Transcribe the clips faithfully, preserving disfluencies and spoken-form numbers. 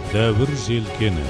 Дәвір желкені.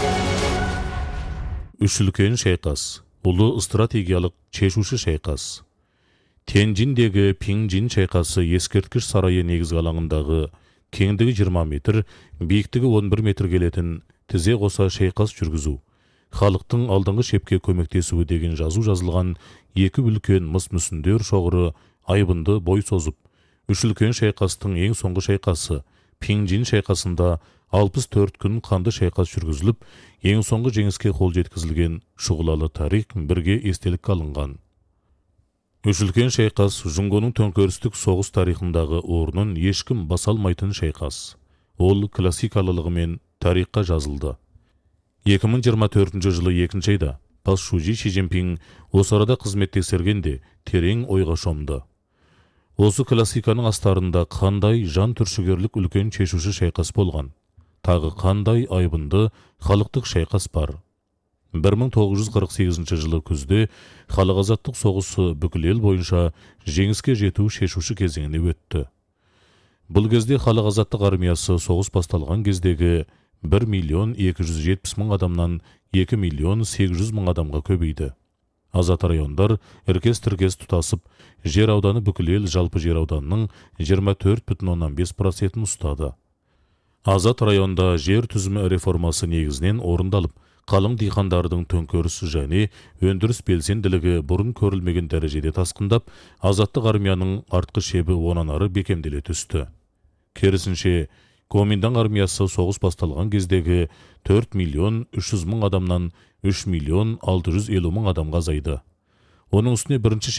Үш үлкен шайқас. Ұлы стратегиялық шешуші шайқас. Тяньцзиндегі Пиңжин шайқасы ескерткіш сарайы негізгі алаңындағы кеңдігі жиырма метр, биіктігі он бір метр келетін тізе қоса шайқас жүргізу. Халықтың алдыңғы шепке көмектесуі деген жазу жазылған екі үлкен мыс мүсіндер шоғыры айбынды бой созып, үш үлкен шайқастың ең соңғы шайқасы Пиңжин шайқасында алпыс төрт күн қанды шайқас жүргізіліп, ең соңғы жеңіске қол жеткізілген шұғылалы тарих бірге естелік алынған. Үш үлкен шайқас Жұңгоның төңкерістік соғыс тарихындағы орнын ешкім баса алмайтын шайқас. Ол классикалылығымен тарихқа жазылды. екі мың жиырма төртінші жылы екінші айда Пас Шужи Ши Цзиньпин осы арада қызметтесергенде терең ойға шомды. Осы классиканың астарында қандай жан түршігерлік үлкен шешуші шайқас болған, тағы қандай айбынды халықтық шайқас бар. бір мың тоғыз жүз қырық сегізінші жылы күзде халық азаттық соғысы бүкіл ел бойынша жеңіске жету шешуші кезеңіне өтті. Бұл кезде халық азаттық армиясы соғыс басталған кездегі бір миллион екі жүз жетпіс мың адамнан екі миллион сегіз жүз мың адамға көбейді. Азат райондар іркес-тіркес тұтасып, жер ауданы бүкіл ел жалпы жер ауданының жиырма төрт бүтін оннан бес процентін ұстады. Азат районда жер түзімі реформасы негізінен орындалып, қалың диқандардың төңкерісі және өндіріс белсенділігі бұрын көрілмеген дәрежеде тасқындап, азаттық армияның артқы шебі онан ары бекемделе түсті. Керісінше, Коминдан армиясы соғыс басталған кездегі төрт миллион үш жүз мың адамнан үш миллион алты жүз елу мың адамға азайды. Оның үстіне бірінші